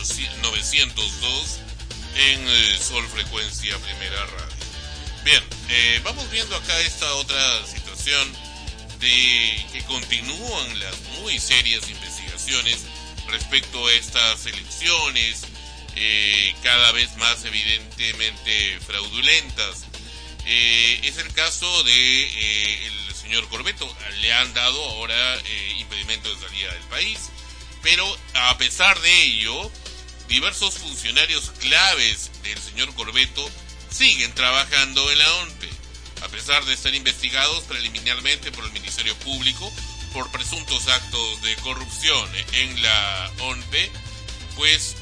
902 en Sol Frecuencia Primera Radio. Bien, vamos viendo acá esta otra situación de que continúan las muy serias investigaciones respecto a estas elecciones, cada vez más evidentemente fraudulentas. Es el caso de el señor Corbeto. Le han dado ahora impedimento de salida del país, pero a pesar de ello, diversos funcionarios claves del señor Corbeto siguen trabajando en la ONPE, a pesar de estar investigados preliminarmente por el Ministerio Público por presuntos actos de corrupción en la ONPE. Pues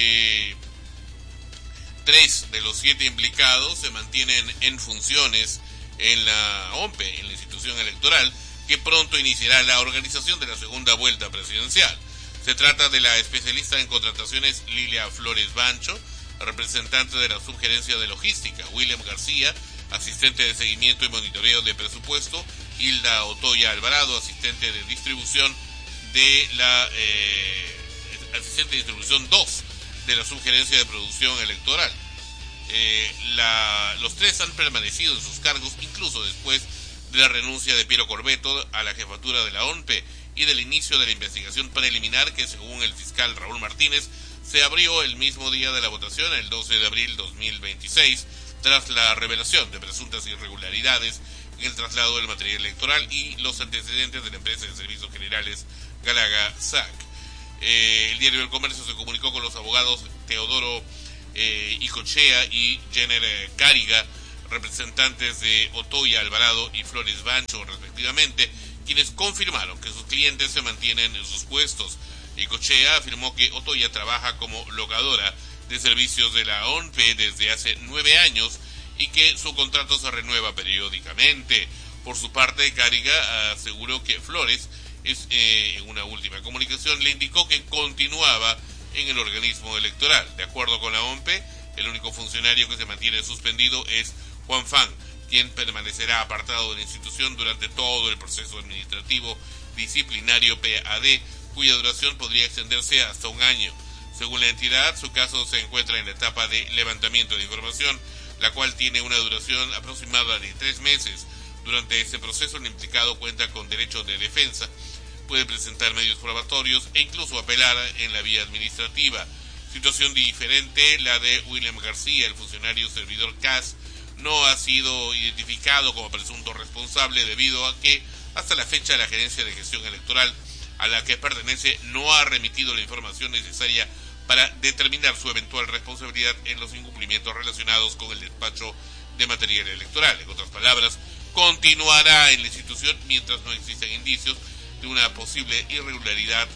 3 de los 7 implicados se mantienen en funciones en la ONPE, en la institución electoral, que pronto iniciará la organización de la segunda vuelta presidencial. Se trata de la especialista en contrataciones Lilia Flores Bancho, representante de la Subgerencia de Logística, William García, asistente de seguimiento y monitoreo de presupuesto, Hilda Otoya Alvarado, asistente de distribución de la asistente de distribución 2 de la Subgerencia de Producción Electoral. Los 3 han permanecido en sus cargos incluso después de la renuncia de Piero Corbeto a la jefatura de la ONPE y del inicio de la investigación preliminar que, según el fiscal Raúl Martínez, se abrió el mismo día de la votación, el 12 de abril 2026, tras la revelación de presuntas irregularidades en el traslado del material electoral y los antecedentes de la empresa de servicios generales Galaga SAC. El diario El Comercio se comunicó con los abogados Teodoro Icochea y Jenner Cáriga, representantes de Otoya Alvarado y Flores Bancho, respectivamente, quienes confirmaron que sus clientes se mantienen en sus puestos. Icochea afirmó que Otoya trabaja como locadora de servicios de la ONPE desde hace 9 años y que su contrato se renueva periódicamente. Por su parte, Cáriga aseguró que Flores, en una última comunicación, le indicó que continuaba en el organismo electoral. De acuerdo con la ONPE, el único funcionario que se mantiene suspendido es Juan Fan, quien permanecerá apartado de la institución durante todo el proceso administrativo disciplinario PAD, cuya duración podría extenderse hasta 1 año. Según la entidad, su caso se encuentra en la etapa de levantamiento de información, la cual tiene una duración aproximada de 3 meses. Durante este proceso, el implicado cuenta con derecho de defensa, puede presentar medios probatorios e incluso apelar en la vía administrativa. Situación diferente la de William García, el funcionario servidor CAS, no ha sido identificado como presunto responsable debido a que hasta la fecha la Gerencia de Gestión Electoral a la que pertenece no ha remitido la información necesaria para determinar su eventual responsabilidad en los incumplimientos relacionados con el despacho de material electoral. En otras palabras, continuará en la institución mientras no existan indicios de una posible irregularidad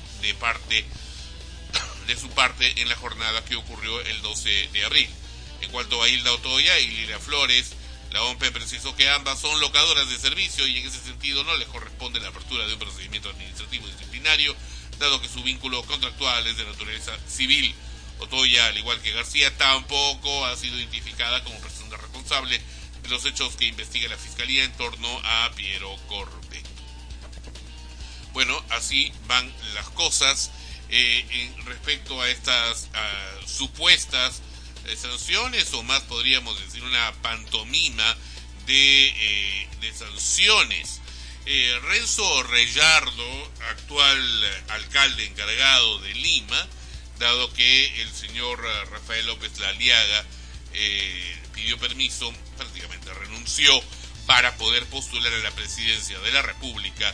de su parte en la jornada que ocurrió el 12 de abril. En cuanto a Hilda Otoya y Lilia Flores, la ONPE precisó que ambas son locadoras de servicio y en ese sentido no les corresponde la apertura de un procedimiento administrativo disciplinario, dado que su vínculo contractual es de naturaleza civil. Otoya, al igual que García, tampoco ha sido identificada como presunta responsable de los hechos que investiga la Fiscalía en torno a Piero Corbeto. Bueno, así van las cosas respecto a estas supuestas sanciones, o más podríamos decir una pantomima de sanciones. Renzo Reyardo, actual alcalde encargado de Lima, dado que el señor Rafael López Laliaga pidió permiso, prácticamente renunció para poder postular a la presidencia de la República,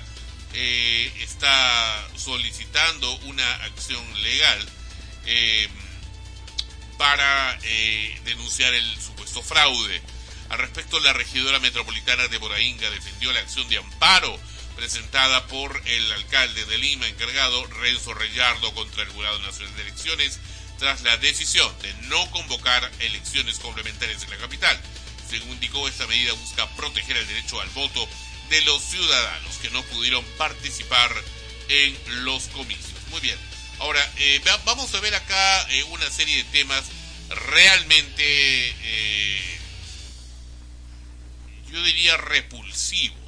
está solicitando una acción legal para denunciar el supuesto fraude. Al respecto, la regidora metropolitana de Borainga defendió la acción de amparo presentada por el alcalde de Lima encargado, Renzo Reyardo, contra el Jurado Nacional de Elecciones tras la decisión de no convocar elecciones complementarias en la capital. Según indicó, esta medida busca proteger el derecho al voto de los ciudadanos que no pudieron participar en los comicios. Muy bien. Ahora, vamos a ver acá una serie de temas realmente, yo diría repulsivos.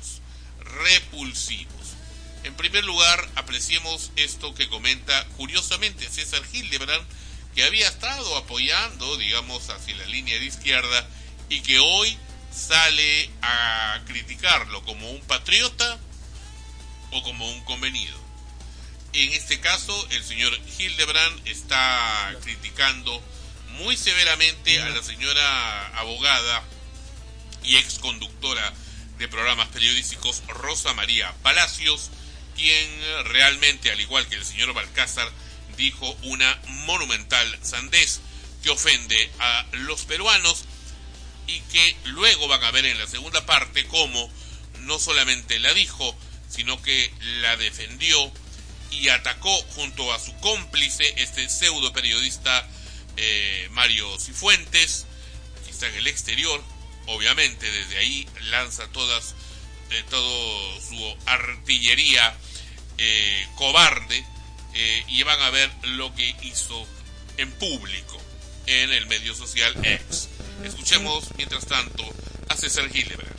En primer lugar, apreciemos esto que comenta curiosamente César Hildebrand, que había estado apoyando, digamos, hacia la línea de izquierda, y que hoy sale a criticarlo como un patriota o como un convenido. En este caso, el señor Hildebrand está criticando muy severamente a la señora abogada y ex conductora de programas periodísticos Rosa María Palacios, quien realmente, al igual que el señor Balcázar, dijo una monumental sandez que ofende a los peruanos, y que luego van a ver en la segunda parte cómo no solamente la dijo, sino que la defendió y atacó junto a su cómplice, este pseudo periodista Mario Cifuentes, que está en el exterior. Obviamente desde ahí lanza todo su artillería cobarde, y van a ver lo que hizo en público en el medio social X. Escuchemos, mientras tanto, a César Hildebrand.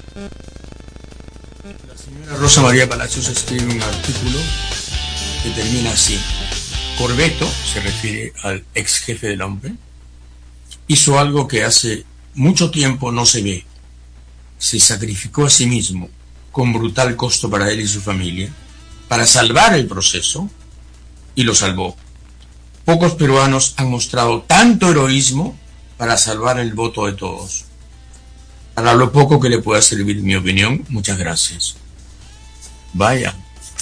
La señora Rosa María Palacios escribe un artículo que termina así: Corvetto, se refiere al ex jefe del hombre, hizo algo que hace mucho tiempo no se ve. Se sacrificó a sí mismo, con brutal costo para él y su familia, para salvar el proceso, y lo salvó. Pocos peruanos han mostrado tanto heroísmo para salvar el voto de todos. Para lo poco que le pueda servir mi opinión, muchas gracias. Vaya.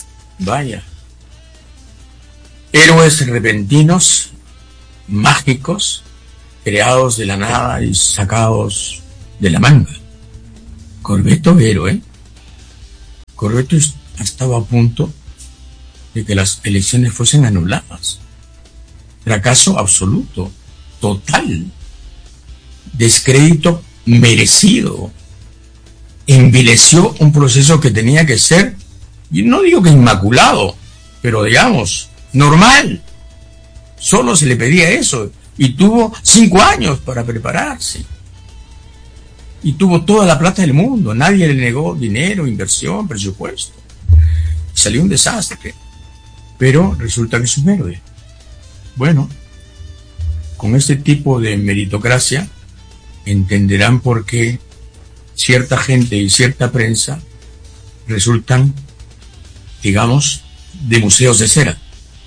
Héroes repentinos, mágicos, creados de la nada y sacados de la manga. Corvetto, héroe. Corvetto estaba a punto de que las elecciones fuesen anuladas. Fracaso absoluto, total. Descrédito merecido. Envileció un proceso que tenía que ser, y no digo que inmaculado, pero digamos, normal. Solo se le pedía eso, y tuvo 5 años para prepararse. Y tuvo toda la plata del mundo, nadie le negó dinero, inversión, presupuesto. Y salió un desastre. Pero resulta que es un héroe. Bueno, con este tipo de meritocracia entenderán por qué cierta gente y cierta prensa resultan, digamos, de museos de cera.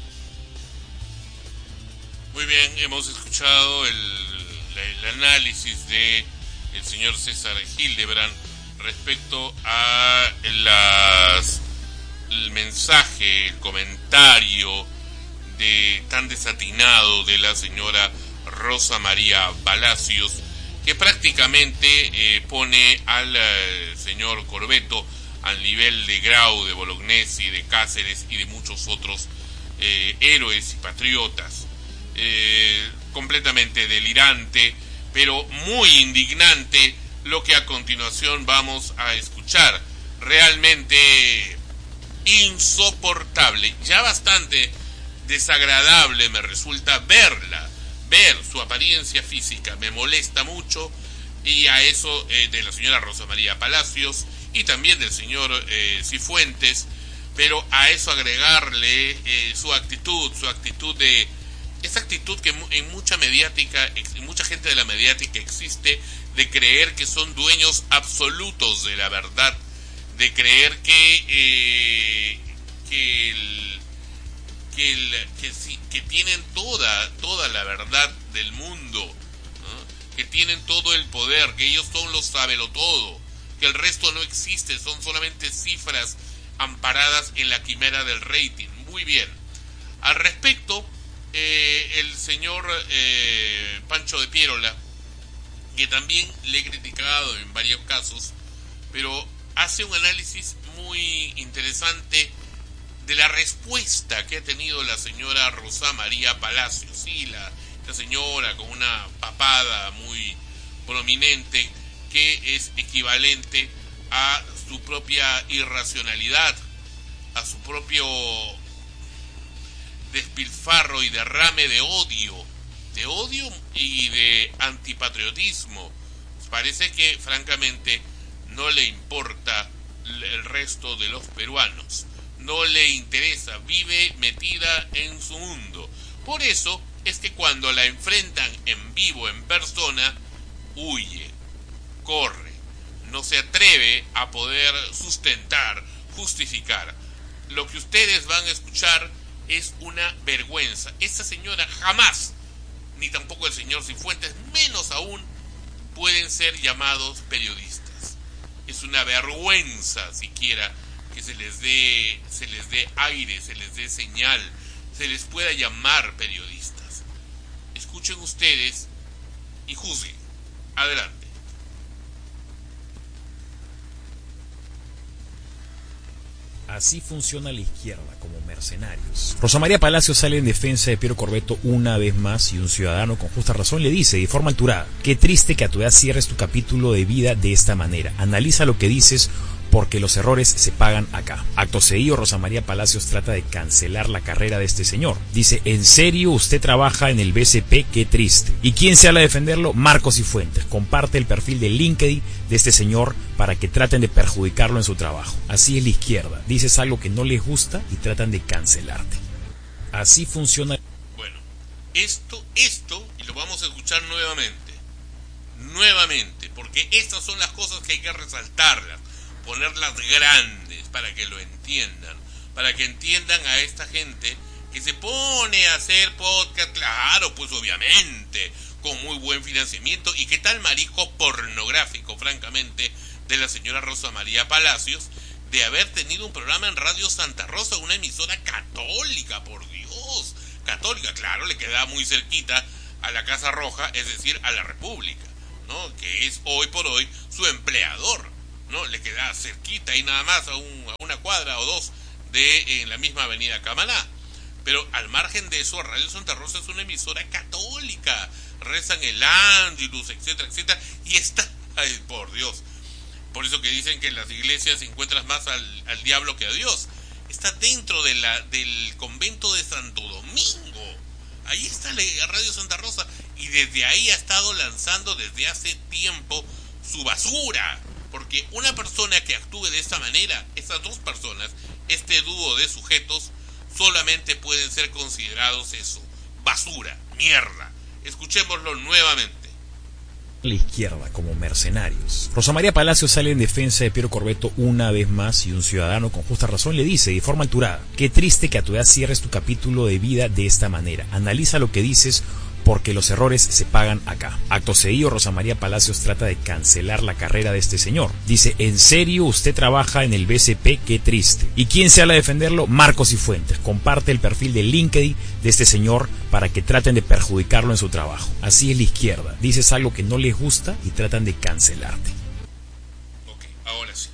Muy bien, hemos escuchado el análisis de el señor César Hildebrand respecto a el mensaje, el comentario tan desatinado de la señora Rosa María Palacios, que prácticamente pone al señor Corvetto al nivel de Grau, de Bolognesi, de Cáceres y de muchos otros héroes y patriotas. Completamente delirante, pero muy indignante lo que a continuación vamos a escuchar. Realmente insoportable, ya bastante desagradable me resulta ver su apariencia física, me molesta mucho, y a eso de la señora Rosa María Palacios y también del señor Cifuentes, pero a eso agregarle su actitud de esa actitud que en mucha gente de la mediática existe, de creer que son dueños absolutos de la verdad, de creer que tienen toda la verdad del mundo, ¿no? Que tienen todo el poder, que ellos son los sabelotodo, que el resto no existe, son solamente cifras amparadas en la quimera del rating. Muy bien. Al respecto, el señor Pancho de Pierola, que también le he criticado en varios casos, pero hace un análisis muy interesante de la respuesta que ha tenido la señora Rosa María Palacios. Sí, la señora con una papada muy prominente, que es equivalente a su propia irracionalidad, a su propio despilfarro y derrame de odio y de antipatriotismo. Parece que francamente no le importa el resto de los peruanos, no le interesa, vive metida en su mundo. Por eso es que cuando la enfrentan en vivo, en persona, huye, corre, no se atreve a poder sustentar, justificar. Lo que ustedes van a escuchar es una vergüenza. Esta señora jamás, ni tampoco el señor Cifuentes, menos aún, pueden ser llamados periodistas. Es una vergüenza siquiera que se les dé aire, se les dé señal, se les pueda llamar periodistas. Escuchen ustedes y juzguen. Adelante. Así funciona la izquierda, como mercenarios. Rosa María Palacios sale en defensa de Piero Corvetto una vez más y un ciudadano con justa razón le dice de forma alturada: qué triste que a tu edad cierres tu capítulo de vida de esta manera. Analiza lo que dices porque los errores se pagan acá. Acto seguido, Rosa María Palacios trata de cancelar la carrera de este señor. Dice: ¿en serio usted trabaja en el BCP? Qué triste. ¿Y quién se habla a defenderlo? Marcos Cifuentes. Comparte el perfil de LinkedIn de este señor para que traten de perjudicarlo en su trabajo. Así es la izquierda. Dices algo que no les gusta y tratan de cancelarte. Así funciona. Bueno, esto, y lo vamos a escuchar nuevamente, porque estas son las cosas que hay que resaltarlas, ponerlas grandes para que lo entiendan, para que entiendan a esta gente que se pone a hacer podcast, claro, pues obviamente, con muy buen financiamiento. Y qué tal marisco pornográfico, francamente, de la señora Rosa María Palacios, de haber tenido un programa en Radio Santa Rosa, una emisora católica, por Dios, católica, claro, le quedaba muy cerquita a la Casa Roja, es decir, a la República, ¿no? Que es hoy por hoy su empleador, ¿no? Le queda cerquita y nada más a una cuadra o dos de en la misma avenida Camaná. Pero al margen de eso, Radio Santa Rosa es una emisora católica, rezan el Ángelus, etcétera, etcétera, y está, ay, por Dios, por eso que dicen que en las iglesias encuentras más al diablo que a Dios. Está dentro del convento de Santo Domingo, ahí está Radio Santa Rosa, y desde ahí ha estado lanzando desde hace tiempo su basura. Porque una persona que actúe de esta manera, estas dos personas, este dúo de sujetos, solamente pueden ser considerados eso, basura, mierda. Escuchémoslo nuevamente. La izquierda, como mercenarios. Rosa María Palacios sale en defensa de Piero Corvetto una vez más y un ciudadano con justa razón le dice de forma alturada: qué triste que a tu edad cierres tu capítulo de vida de esta manera. Analiza lo que dices porque los errores se pagan acá. Acto seguido, Rosa María Palacios trata de cancelar la carrera de este señor. Dice: ¿en serio usted trabaja en el BCP? Qué triste. ¿Y quién se habla a defenderlo? Marcos Cifuentes. Comparte el perfil de LinkedIn de este señor para que traten de perjudicarlo en su trabajo. Así es la izquierda. Dices algo que no les gusta y tratan de cancelarte. Ok, ahora sí.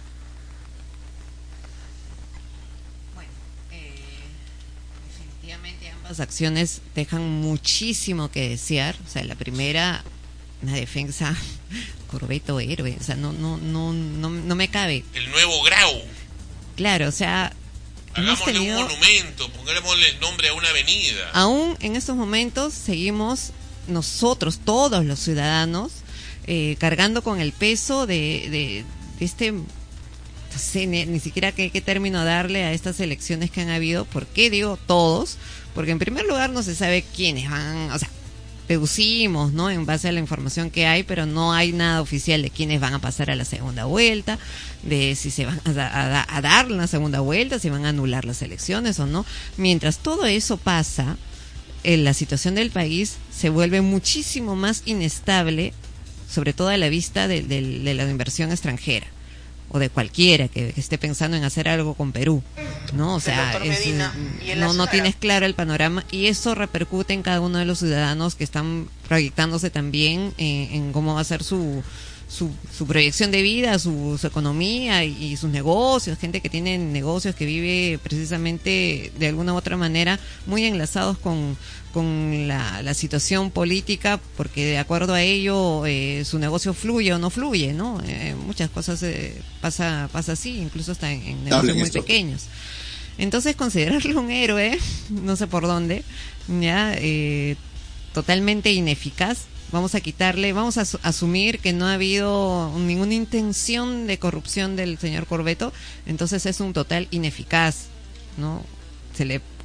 Bueno, definitivamente ambas acciones dejan muchísimo que desear. O sea, la primera, una defensa Corvetto héroe, o sea, no me cabe. El nuevo Grau. Claro, o sea, hagámosle un monumento, pongámosle el nombre a una avenida. Aún en estos momentos seguimos nosotros, todos los ciudadanos, cargando con el peso de este, no sé ni siquiera qué término darle a estas elecciones que han habido. ¿Por qué digo todos? Porque en primer lugar no se sabe quiénes van, o sea, deducimos, ¿no?, en base a la información que hay, pero no hay nada oficial de quiénes van a pasar a la segunda vuelta, de si se van a dar la segunda vuelta, si van a anular las elecciones o no. Mientras todo eso pasa, la situación del país se vuelve muchísimo más inestable, sobre todo a la vista de la inversión extranjera o de cualquiera que esté pensando en hacer algo con Perú, ¿no? O sea, no tienes claro el panorama, y eso repercute en cada uno de los ciudadanos que están proyectándose también en cómo va a ser su proyección de vida, su economía y sus negocios, gente que tiene negocios, que vive precisamente de alguna u otra manera muy enlazados con la situación política, porque de acuerdo a ello su negocio fluye o no fluye, ¿no? Muchas cosas pasa así, incluso hasta en negocios muy pequeños. Entonces, considerarlo un héroe, no sé por dónde, ya totalmente ineficaz. Vamos a asumir que no ha habido ninguna intención de corrupción del señor Corvetto, entonces es un total ineficaz, ¿no? Se le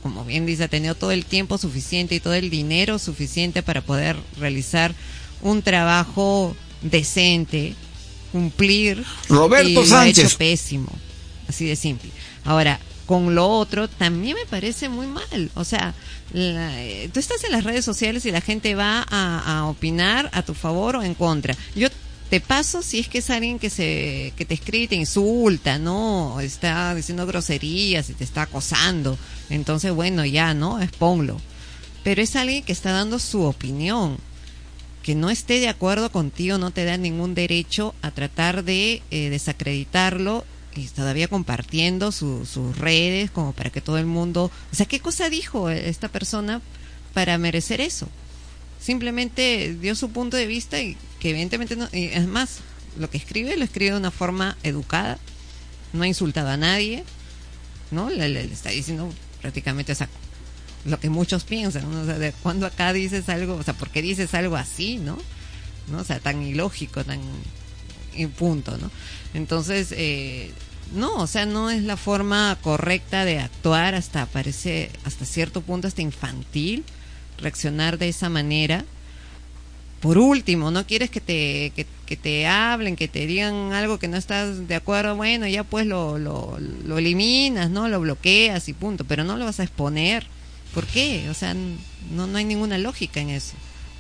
como bien dice, ha tenido todo el tiempo suficiente y todo el dinero suficiente para poder realizar un trabajo decente, cumplir. Roberto y lo ha Sánchez. hecho pésimo, así de simple. Ahora, con lo otro también me parece muy mal. O sea, tú estás en las redes sociales y la gente va a opinar a tu favor o en contra. Yo te paso si es que es alguien que te escribe y te insulta, ¿no? Está diciendo groserías y te está acosando. Entonces, bueno, ya, ¿no? Exponlo. Pero es alguien que está dando su opinión. Que no esté de acuerdo contigo no te da ningún derecho a tratar de desacreditarlo y todavía compartiendo sus redes como para que todo el mundo... O sea, ¿qué cosa dijo esta persona para merecer eso? Simplemente dio su punto de vista y que evidentemente no... Y es más, lo escribe de una forma educada, no ha insultado a nadie, ¿no? Le está diciendo prácticamente, o sea, lo que muchos piensan, ¿no? O sea, de cuando acá dices algo, o sea, ¿por qué dices algo así, no? ¿No? O sea, tan ilógico, tan... y punto, ¿no? Entonces, no, o sea, no es la forma correcta de actuar, parece hasta cierto punto hasta infantil reaccionar de esa manera. Por último, no quieres que te hablen, que te digan algo que no estás de acuerdo, bueno, ya pues lo eliminas, ¿no? Lo bloqueas y punto, pero no lo vas a exponer. ¿Por qué? O sea, no hay ninguna lógica en eso.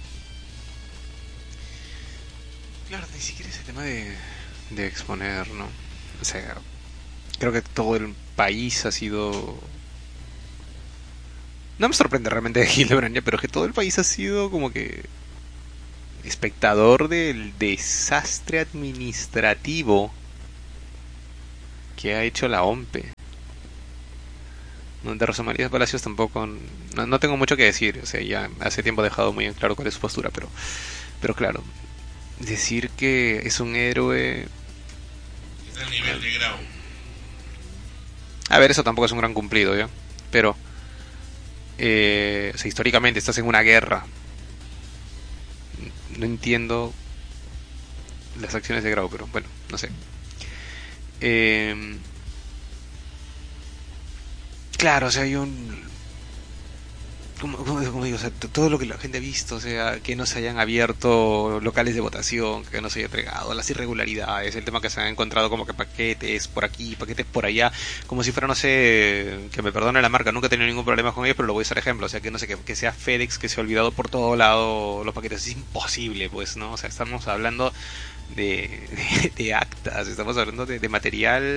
Claro, ni siquiera ese tema de exponer, ¿no? O sea, creo que todo el país ha sido... No me sorprende realmente de Hildebrand, pero que todo el país ha sido como que espectador del desastre administrativo que ha hecho la OMPE. De Rosa María Palacios tampoco... No tengo mucho que decir, o sea, ya hace tiempo he dejado muy en claro cuál es su postura, pero claro, decir que es un héroe... Es el nivel de Grau. A ver, eso tampoco es un gran cumplido, ¿ya? Pero, o sea, históricamente estás en una guerra. No entiendo las acciones de Grau, pero bueno, no sé. Claro, o sea, yo... Como digo, o sea, todo lo que la gente ha visto, o sea, que no se hayan abierto locales de votación, que no se haya entregado, las irregularidades, el tema que se han encontrado como que paquetes por aquí, paquetes por allá, como si fuera, no sé, que me perdone la marca, nunca he tenido ningún problema con ellos, pero lo voy a usar ejemplo, o sea, que no sé, que sea FedEx, que se ha olvidado por todo lado los paquetes, es imposible, pues, ¿no? O sea, estamos hablando de actas, estamos hablando de material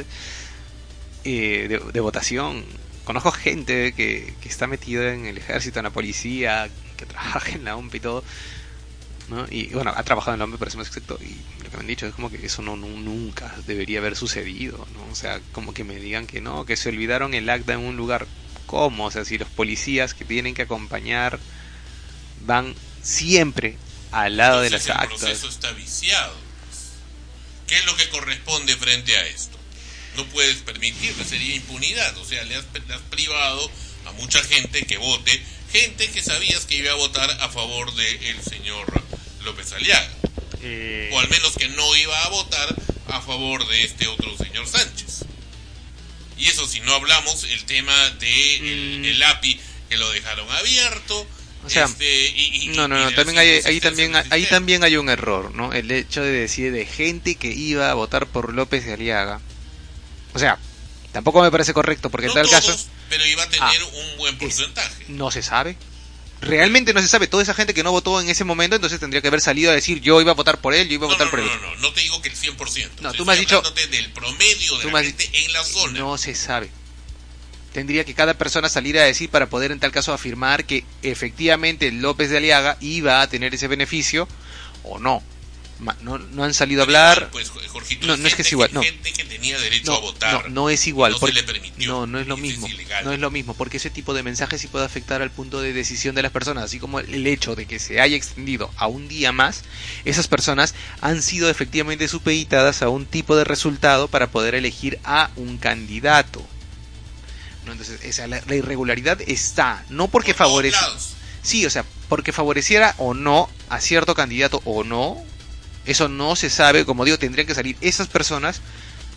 de votación. Conozco gente que está metida en el ejército, en la policía, que trabaja en la OMP y todo, ¿no? Y bueno, ha trabajado en la OMP, parece más exacto, y lo que me han dicho es como que eso nunca debería haber sucedido, ¿no? O sea, como que me digan que no, que se olvidaron el acta en un lugar. ¿Cómo? O sea, si los policías que tienen que acompañar van siempre al lado de las actas. El proceso está viciado. ¿Qué es lo que corresponde frente a esto? No puedes permitirle, sería impunidad. O sea, le has privado a mucha gente que vote, gente que sabías que iba a votar a favor del señor López Aliaga, o al menos que no iba a votar a favor de este otro señor Sánchez. Y eso si no hablamos el tema de el API, que lo dejaron abierto. O sea, no, también ahí también hay un error, ¿no? El hecho de decir de gente que iba a votar por López de Aliaga. O sea, tampoco me parece correcto, porque no en tal todos, caso... pero iba a tener un buen porcentaje. No se sabe. Realmente no se sabe. Toda esa gente que no votó en ese momento, entonces tendría que haber salido a decir yo iba a votar por él, yo iba a votar por él. No te digo que el 100%. No, tú me has dicho... del promedio de la gente en la zona. No se sabe. Tendría que cada persona salir a decir para poder en tal caso afirmar que efectivamente López de Aliaga iba a tener ese beneficio o no. No han salido a hablar. Pues, Jorgito, no es que es igual. Gente que tenía derecho a votar. No es igual. No porque, se le permitió. No es lo mismo. No es lo mismo, porque ese tipo de mensajes sí puede afectar al punto de decisión de las personas, así como el hecho de que se haya extendido a un día más. Esas personas han sido efectivamente supeditadas a un tipo de resultado para poder elegir a un candidato. ¿No? Entonces, la irregularidad está, no porque favorece. Sí, o sea, porque favoreciera o no a cierto candidato o no. Eso no se sabe, como digo, tendrían que salir esas personas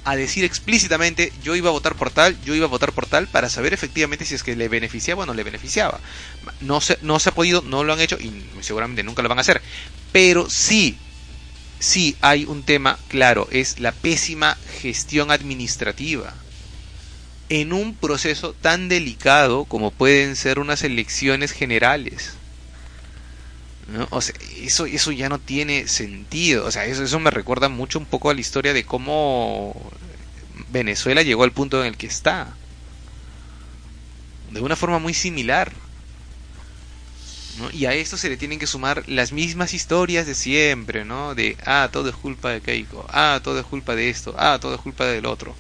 a decir explícitamente yo iba a votar por tal, para saber efectivamente si es que le beneficiaba o no le beneficiaba. No se ha podido, no lo han hecho y seguramente nunca lo van a hacer. Pero sí hay un tema claro, es la pésima gestión administrativa en un proceso tan delicado como pueden ser unas elecciones generales, ¿no? O sea, eso ya no tiene sentido. O sea, eso me recuerda mucho un poco a la historia de cómo Venezuela llegó al punto en el que está, de una forma muy similar, ¿no? Y a esto se le tienen que sumar las mismas historias de siempre, ¿no? De, todo es culpa de Keiko, todo es culpa de esto, todo es culpa del otro.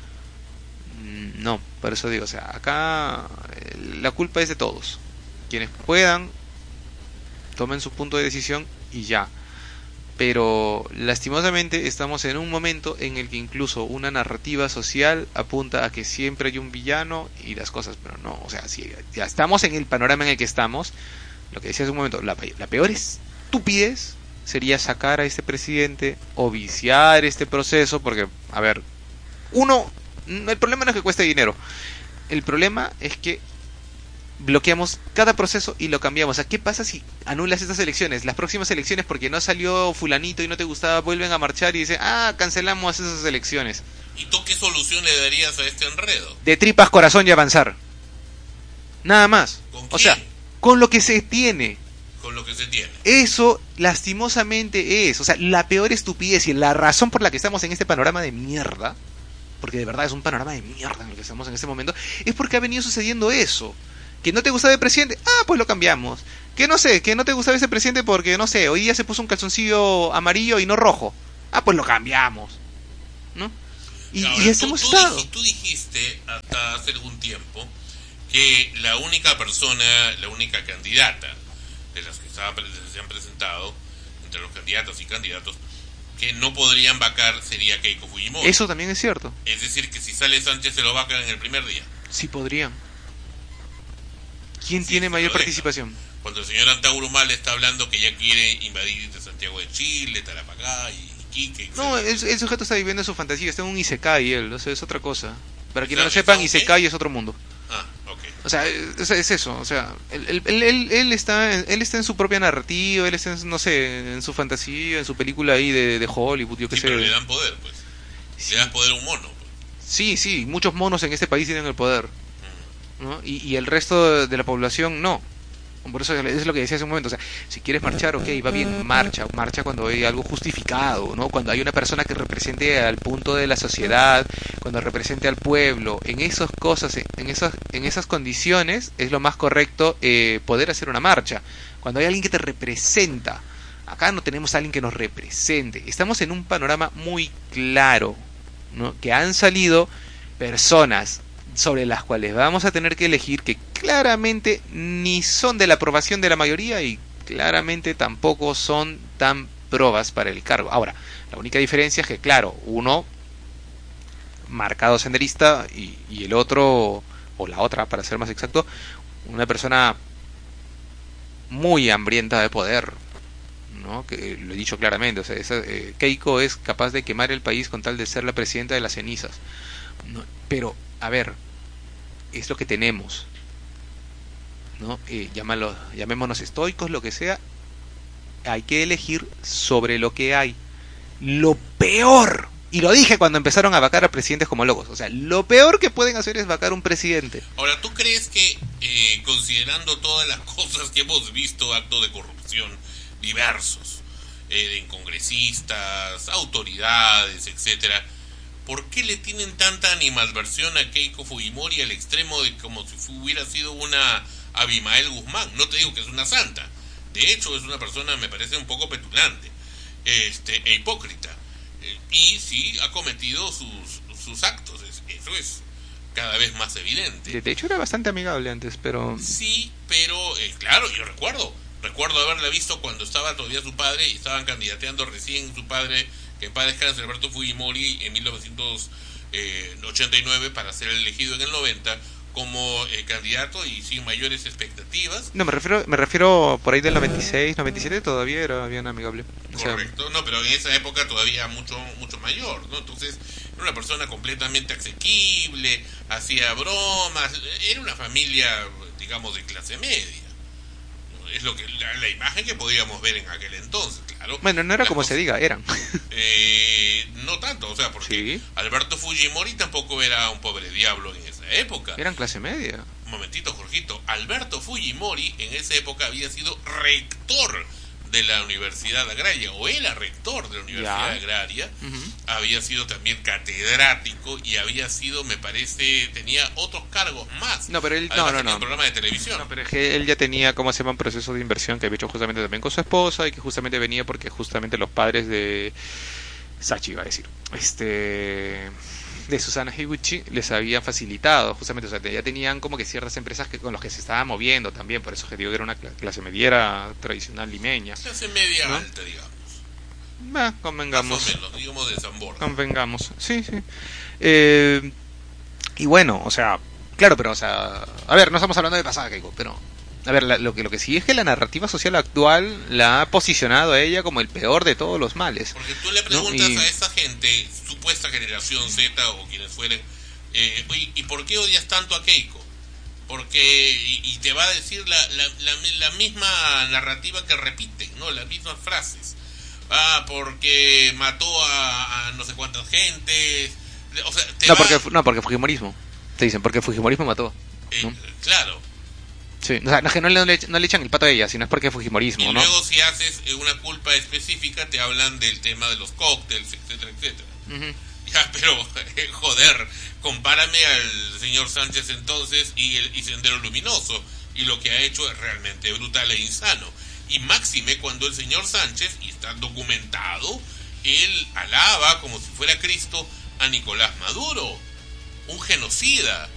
No, por eso digo, o sea, acá la culpa es de todos. Quienes puedan, tomen su punto de decisión y ya. Pero lastimosamente estamos en un momento en el que incluso una narrativa social apunta a que siempre hay un villano y las cosas, pero no, o sea, si ya estamos en el panorama en el que estamos, lo que decía hace un momento, la peor estupidez sería sacar a este presidente o viciar este proceso, porque, a ver, el problema no es que cueste dinero, el problema es que bloqueamos cada proceso y lo cambiamos. O sea, ¿qué pasa si anulas estas elecciones? Las próximas elecciones, porque no salió fulanito y no te gustaba, vuelven a marchar y dicen, cancelamos esas elecciones. ¿Y tú qué solución le darías a este enredo? De tripas corazón y avanzar. Nada más. ¿Con quién? O sea, con lo que se tiene. Con lo que se tiene. Eso, lastimosamente, es, o sea, la peor estupidez y la razón por la que estamos en este panorama de mierda, porque de verdad es un panorama de mierda en el que estamos en este momento, es porque ha venido sucediendo eso. Que no te gustaba el presidente, pues lo cambiamos. Que no sé, que no te gustaba ese presidente porque, no sé, hoy día se puso un calzoncillo amarillo y no rojo. Pues lo cambiamos, ¿no? Y así hemos estado. Tú dijiste hasta hace algún tiempo que la única candidata de las que se han presentado, entre los candidatos y candidatos, que no podrían vacar sería Keiko Fujimori. Eso también es cierto. Es decir, que si sale Sánchez se lo vacan en el primer día. Sí podrían. ¿Quién tiene mayor participación? Cuando el señor Antauro Humala está hablando que ya quiere invadir de Santiago de Chile, Tarapacá y Iquique, etc. No, el sujeto está viviendo su fantasía, está en un Isekai él, o sea, es otra cosa. Para quienes no lo sepan, Isekai es otro mundo. Ok. O sea, es eso, o sea, él está en su propia narrativa, él está, no sé, en su fantasía, en su película ahí de Hollywood, yo qué sé. Pero le dan poder, pues. Sí. Le dan poder a un mono, pues. Sí, muchos monos en este país tienen el poder, ¿no? Y el resto de la población no. Por eso es lo que decía hace un momento, o sea, si quieres marchar, ok, va bien, marcha cuando hay algo justificado, ¿no? Cuando hay una persona que represente al punto de la sociedad, cuando represente al pueblo, en esas cosas, en esas condiciones es lo más correcto poder hacer una marcha. Cuando hay alguien que te representa, acá no tenemos a alguien que nos represente, estamos en un panorama muy claro, ¿no? Que han salido personas sobre las cuales vamos a tener que elegir que claramente ni son de la aprobación de la mayoría y claramente tampoco son tan probas para el cargo. Ahora, la única diferencia es que, claro, uno marcado senderista y el otro, o la otra para ser más exacto, una persona muy hambrienta de poder, ¿no? Que lo he dicho claramente, o sea, Keiko es capaz de quemar el país con tal de ser la presidenta de las cenizas, ¿no? Pero, a ver, es lo que tenemos, ¿no? Llamémonos estoicos, lo que sea, hay que elegir sobre lo que hay. Lo peor, y lo dije cuando empezaron a vacar a presidentes como locos, o sea, lo peor que pueden hacer es vacar un presidente. Ahora, ¿tú crees que, considerando todas las cosas que hemos visto, actos de corrupción diversos, de congresistas, autoridades, etcétera, ¿por qué le tienen tanta animadversión a Keiko Fujimori al extremo de como si hubiera sido una Abimael Guzmán? No te digo que es una santa, de hecho es una persona, me parece, un poco petulante, e hipócrita, y sí ha cometido sus actos, eso es cada vez más evidente. De hecho era bastante amigable antes, pero... Sí, pero claro, yo recuerdo haberla visto cuando estaba todavía su padre y estaban candidateando recién su padre, que en paz descanse, Alberto Fujimori, en 1989 para ser elegido en el 90 como candidato y sin mayores expectativas. No, me refiero por ahí del 96, 97 todavía era bien amigable. O sea, Correcto, no, pero en esa época todavía mucho mayor, ¿no? Entonces era una persona completamente asequible, hacía bromas, era una familia, digamos, de clase media. Es lo que la imagen que podíamos ver en aquel entonces, claro. bueno, no era como se diga, eran. No tanto, o sea, porque Sí. Alberto Fujimori tampoco era un pobre diablo en esa época. Eran clase media. Un momentito, Jorgito. Alberto Fujimori en esa época había sido rector de la Universidad Agraria, o era rector de la Universidad Ya. Agraria, Ujú. había sido también catedrático y había sido, me parece, tenía otros cargos más. No, pero él, Además, no, tenía no. un programa de televisión. No, pero es que él ya tenía, ¿cómo se llama? Un proceso de inversión que había hecho justamente también con su esposa y que justamente venía porque justamente los padres de Sachi, iba a decir, de Susana Higuchi les habían facilitado justamente, o sea, ya tenían como que ciertas empresas con las que se estaban moviendo también, por eso que digo que era una clase mediera tradicional limeña. Clase media ¿no? alta, digamos. Convengamos. Más o menos, digamos de San Borja. Convengamos, sí, sí. Y bueno, o sea, claro, pero, o sea, a ver, no estamos hablando de pasada, Keiko, pero, a ver, lo que sí es que la narrativa social actual la ha posicionado a ella como el peor de todos los males. Porque tú le preguntas ¿no? a esa gente, supuesta generación Z o quienes fueren, oye, ¿y por qué odias tanto a Keiko? Porque, y te va a decir la misma narrativa que repiten, ¿no? Las mismas frases. Porque mató a no sé cuántas gentes. O sea, porque Fujimorismo. Te dicen, porque Fujimorismo mató. ¿no? Claro. Sí, o sea, no es que no le echan el pato a ella, sino es porque Fujimorismo, Y ¿no? luego si haces una culpa específica te hablan del tema de los cócteles, etcétera, etcétera. Ujú. Ya, pero joder, compárame al señor Sánchez entonces y Sendero Luminoso, y lo que ha hecho es realmente brutal e insano. Y máxime cuando el señor Sánchez, y está documentado, él alaba como si fuera Cristo a Nicolás Maduro, un genocida,